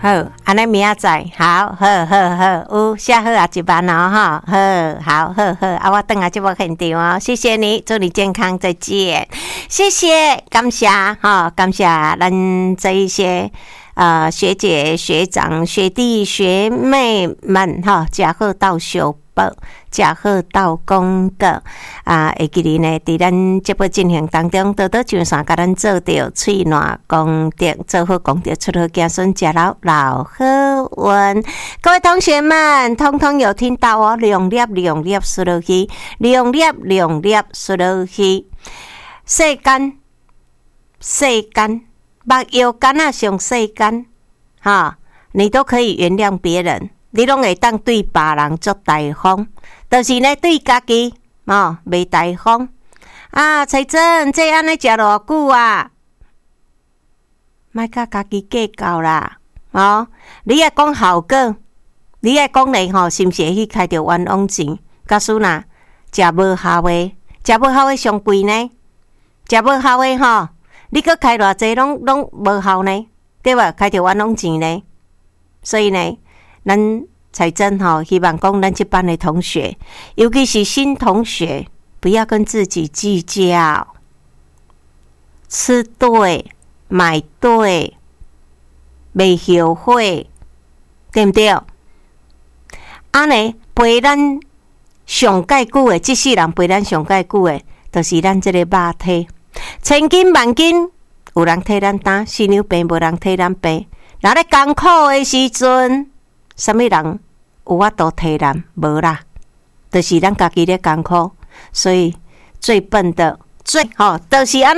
好，安尼明仔载，好，有写好啊一万哦，哈，好，啊，我等下节目现场哦，谢谢你，祝你健康，再见，谢谢，感谢哈，感谢咱这一些学姐、学长、学弟、学妹们哈，加好到修报，加好到功德会记哩呢，伫咱节目进行当中，多多上山，甲咱做到翠暖功德，做好功德，出好子孙，食老老好运。各位同学们，通通有听到哦，量粒输落去，量粒输落去。世间，目药干啊上世间，哈，你都可以原谅别人。你拢会当对别人作大方，就是呢对家己袂大方啊！彩珍，这安尼食偌久啊？莫甲家己计较啦！你爱讲效果，你爱讲咧是毋是会去开着冤枉钱？告诉呐，食无效的，食无效的上贵呢？食无效的你搁开偌济拢无效呢？对吧？开着冤枉钱呢？所以呢，咱彩珍希望讲咱这班的同学，尤其是新同学，不要跟自己计较，吃对，买对，袂后悔，对不对？安尼陪咱上介久的，这世人陪咱上介久的，就是咱这个肉体，千金万金有人替咱担，死牛病无人替咱背。若咧艰苦的时阵，什么人有法度替咱？无啦，就是咱家己咧艰苦，所以最笨的就是安